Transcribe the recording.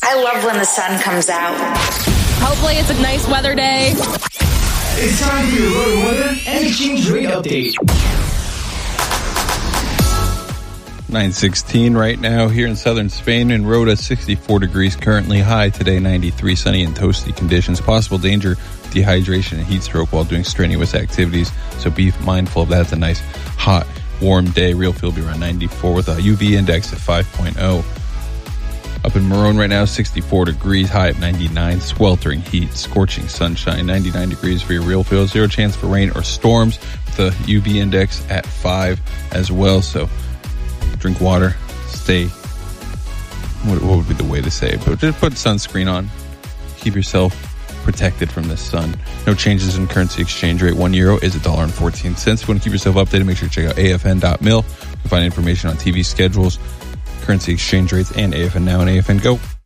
I love when the sun comes out. Hopefully it's a nice weather day. It's time for your road weather and exchange rate update. 9:16 right now here in southern Spain. In Rota, 64 degrees currently. High today, 93, sunny and toasty conditions. Possible danger, dehydration and heat stroke while doing strenuous activities, so be mindful of that. It's a nice, hot, warm day. Real feel will be around 94 with a UV index at 5.0. Up in Morón right now, 64 degrees, high at 99, sweltering heat, scorching sunshine, 99 degrees for your real feel. Zero chance for rain or storms with the UV index at 5 as well. So drink water, stay, what would be the way to say it? But just put sunscreen on, keep yourself protected from the sun. No changes in currency exchange rate. €1 is $1.14. If you want to keep yourself updated, make sure to check out afn.mil. You can find information on TV schedules, currency exchange rates, and AFN Now and AFN Go.